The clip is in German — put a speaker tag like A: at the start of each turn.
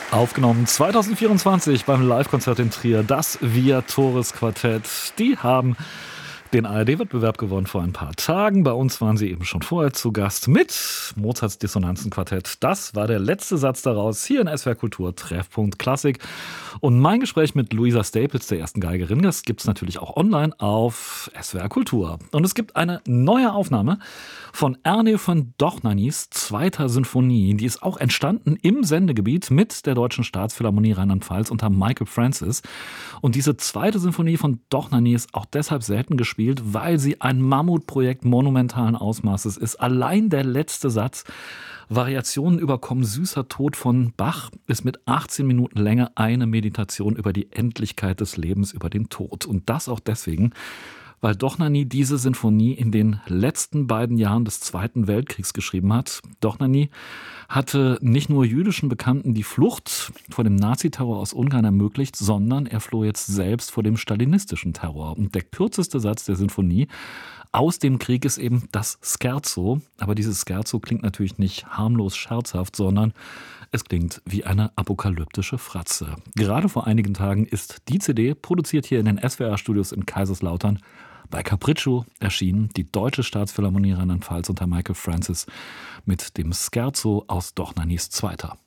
A: Aufgenommen 2024 beim Live-Konzert in Trier, das Viatoris-Quartett. Die haben den ARD-Wettbewerb gewonnen vor ein paar Tagen. Bei uns waren sie eben schon vorher zu Gast mit Mozarts Dissonanzenquartett. Das war der letzte Satz daraus hier in SWR Kultur Treffpunkt Klassik. Und mein Gespräch mit Luisa Staples, der ersten Geigerin, das gibt es natürlich auch online auf SWR Kultur. Und es gibt eine neue Aufnahme von Ernő von Dochnany's zweiter Sinfonie. Die ist auch entstanden im Sendegebiet mit der Deutschen Staatsphilharmonie Rheinland-Pfalz unter Michael Francis. Und diese zweite Sinfonie von Dochnany ist auch deshalb selten gespielt, weil sie ein Mammutprojekt monumentalen Ausmaßes ist. Allein der letzte Satz, Variationen über Komm süßer Tod von Bach, ist mit 18 Minuten Länge eine Meditation über die Endlichkeit des Lebens, über den Tod. Und das auch deswegen, weil Dochnany diese Sinfonie in den letzten beiden Jahren des Zweiten Weltkriegs geschrieben hat. Dochnany hatte nicht nur jüdischen Bekannten die Flucht vor dem Naziterror aus Ungarn ermöglicht, sondern er floh jetzt selbst vor dem stalinistischen Terror. Und der kürzeste Satz der Sinfonie aus dem Krieg ist eben das Scherzo. Aber dieses Scherzo klingt natürlich nicht harmlos scherzhaft, sondern es klingt wie eine apokalyptische Fratze. Gerade vor einigen Tagen ist die CD, produziert hier in den SWR-Studios in Kaiserslautern, bei Capriccio erschienen, die Deutsche Staatsphilharmonie Rheinland-Pfalz unter Michael Francis mit dem Scherzo aus Dochnany's zweiter.